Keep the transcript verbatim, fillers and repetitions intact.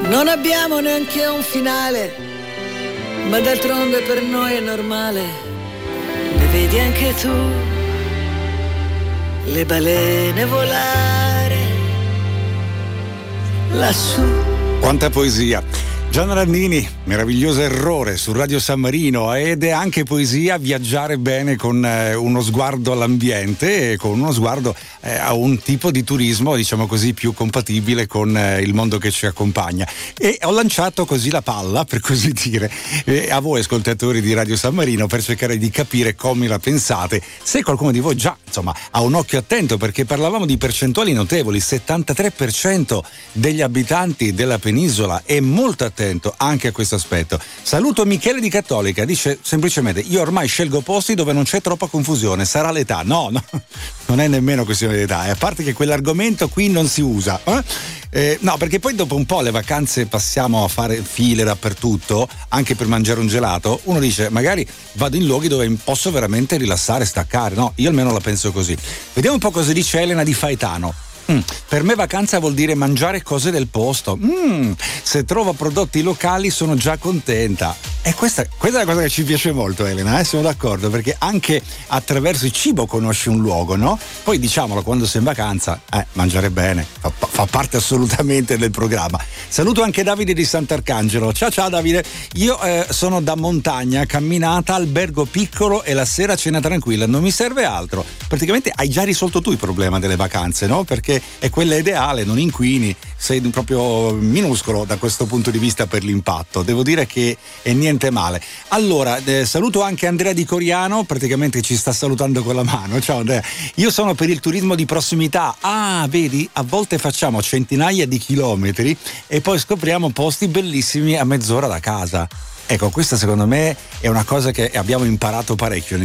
Non abbiamo neanche un finale, ma d'altronde per noi è normale. Ne vedi anche tu le balene volare lassù. Quanta poesia! Gianna Nannini, meraviglioso Errore su Radio San Marino, ed è anche poesia viaggiare bene con eh, uno sguardo all'ambiente e con uno sguardo eh, a un tipo di turismo, diciamo così, più compatibile con eh, il mondo che ci accompagna. E ho lanciato così la palla, per così dire, eh, a voi ascoltatori di Radio San Marino, per cercare di capire come la pensate, se qualcuno di voi già, insomma, ha un occhio attento, perché parlavamo di percentuali notevoli. settantatré per cento degli abitanti della penisola è molto attento anche a questo aspetto. Saluto Michele di Cattolica, dice semplicemente: io ormai scelgo posti dove non c'è troppa confusione, sarà l'età. No, no, non è nemmeno questione di età, e a parte che quell'argomento qui non si usa, eh? Eh, no, perché poi dopo un po' le vacanze passiamo a fare file dappertutto, anche per mangiare un gelato. Uno dice magari vado in luoghi dove posso veramente rilassare, staccare. No, io almeno la penso così. Vediamo un po' cosa dice Elena di Faetano. Mm, per me vacanza vuol dire mangiare cose del posto. Mm, se trovo prodotti locali sono già contenta. E questa, questa è una cosa che ci piace molto, Elena, eh? Sono d'accordo, perché anche attraverso il cibo conosci un luogo, no? Poi diciamolo, quando sei in vacanza, eh, mangiare bene fa, fa parte assolutamente del programma. Saluto anche Davide di Sant'Arcangelo. Ciao ciao Davide, io eh, sono da montagna, camminata, albergo piccolo e la sera cena tranquilla, non mi serve altro. Praticamente hai già risolto tu il problema delle vacanze, no? Perché è quella ideale, non inquini, sei proprio minuscolo da questo punto di vista per l'impatto. Devo dire che è niente male. Allora, eh, saluto anche Andrea di Coriano, praticamente ci sta salutando con la mano. Ciao Andrea, io sono per il turismo di prossimità. Ah, vedi, a volte facciamo centinaia di chilometri e poi scopriamo posti bellissimi a mezz'ora da casa. Ecco, questa secondo me è una cosa che abbiamo imparato parecchio